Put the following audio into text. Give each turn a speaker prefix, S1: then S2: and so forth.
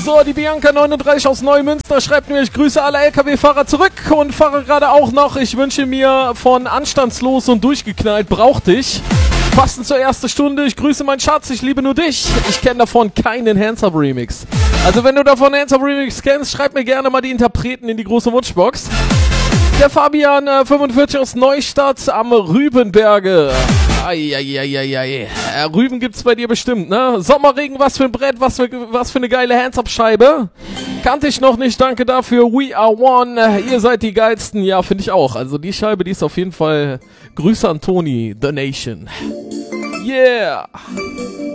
S1: So, die Bianca 39 aus Neumünster schreibt mir, ich grüße alle LKW-Fahrer zurück und fahre gerade auch noch. Ich wünsche mir von anstandslos und durchgeknallt, brauch dich. Passend zur ersten Stunde, ich grüße meinen Schatz, ich liebe nur dich. Ich kenne davon keinen Hands-Up-Remix. Also wenn du davon Hands-Up-Remix kennst, schreib mir gerne mal die Interpreten in die große Wunschbox. Der Fabian 45 aus Neustadt am Rübenberge. Eieieiei. Rüben gibt's bei dir bestimmt, ne? Sommerregen, was für ein Brett, was für eine geile Hands-Up-Scheibe. Kannte ich noch nicht, danke dafür. We are one. Ihr seid die geilsten. Ja, finde ich auch. Also die Scheibe, die ist auf jeden Fall... Grüße an Toni, The Nation. Yeah.